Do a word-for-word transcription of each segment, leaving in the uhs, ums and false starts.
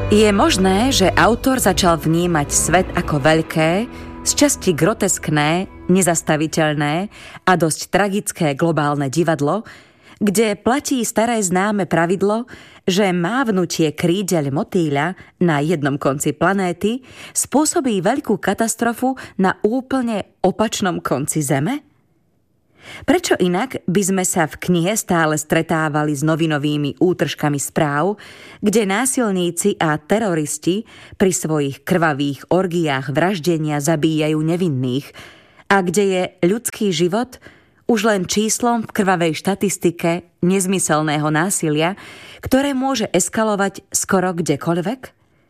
Je možné, že autor začal vnímať svet ako veľké, z časti groteskné, nezastaviteľné a dosť tragické globálne divadlo, kde platí staré známe pravidlo, že mávnutie krídeľ motýľa na jednom konci planéty spôsobí veľkú katastrofu na úplne opačnom konci Zeme? Prečo inak by sme sa v knihe stále stretávali s novinovými útržkami správ, kde násilníci a teroristi pri svojich krvavých orgiách vraždenia zabíjajú nevinných a kde je ľudský život už len číslom v krvavej štatistike nezmyselného násilia, ktoré môže eskalovať skoro kdekoľvek?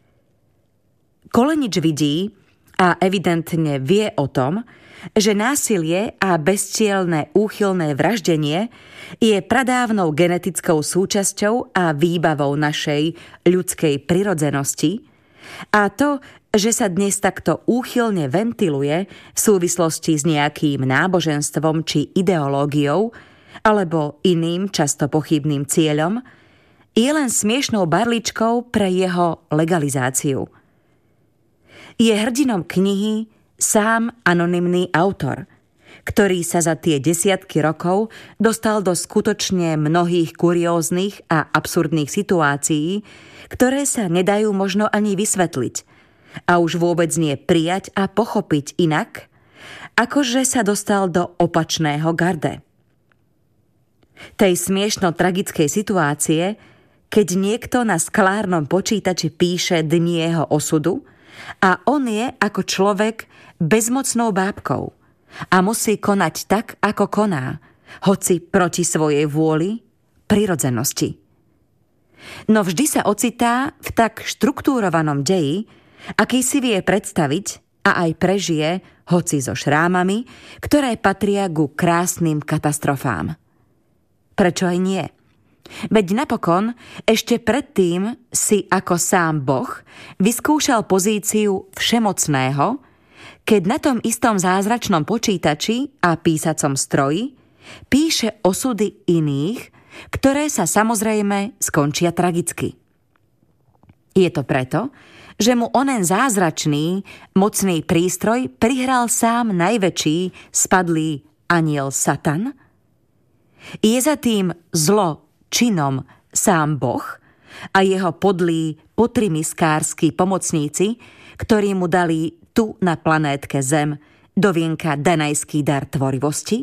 Kolenič vidí a evidentne vie o tom, že násilie a bezcielne úchylné vraždenie je pradávnou genetickou súčasťou a výbavou našej ľudskej prirodzenosti a to, že sa dnes takto úchylne ventiluje v súvislosti s nejakým náboženstvom či ideológiou alebo iným často pochybným cieľom, je len smiešnou barličkou pre jeho legalizáciu. Je hrdinom knihy sám anonymný autor, ktorý sa za tie desiatky rokov dostal do skutočne mnohých kurióznych a absurdných situácií, ktoré sa nedajú možno ani vysvetliť a už vôbec nie prijať a pochopiť inak, akože sa dostal do opačného garde. Tej smiešno-tragickej situácie, keď niekto na sklárnom počítači píše dni jeho osudu a on je ako človek bezmocnou bábkou a musí konať tak, ako koná, hoci proti svojej vôli, prirodzenosti. No vždy sa ocitá v tak štruktúrovanom deji, aký si vie predstaviť a aj prežije, hoci so šrámami, ktoré patria ku krásnym katastrofám. Prečo aj nie? Veď napokon ešte predtým si ako sám Boh vyskúšal pozíciu všemocného, keď na tom istom zázračnom počítači a písacom stroji píše osudy iných, ktoré sa samozrejme skončia tragicky. Je to preto, že mu onen zázračný, mocný prístroj prihral sám najväčší spadlý anjel Satan? Je za tým zlo činom sám Boh a jeho podlí potrimiskársky pomocníci, ktorí mu dali tu na planétke Zem do vienka danajský dar tvorivosti?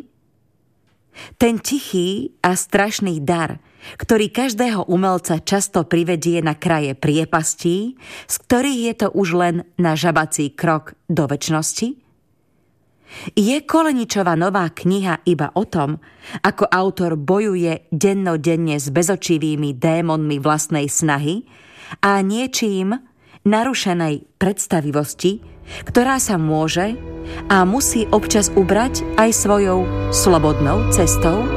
Ten tichý a strašný dar, ktorý každého umelca často privedie na kraje priepastí, z ktorých je to už len na žabací krok do večnosti? Je Koleničova nová kniha iba o tom, ako autor bojuje dennodenne s bezočivými démonmi vlastnej snahy a niečím narušenej predstavivosti, ktorá sa môže a musí občas ubrať aj svojou slobodnou cestou?